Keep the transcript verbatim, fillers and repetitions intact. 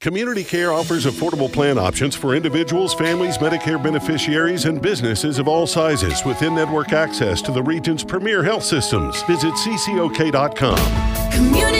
Community Care offers affordable plan options for individuals, families, Medicare beneficiaries, and businesses of all sizes with in-network access to the region's premier health systems. Visit C C O K dot com. Community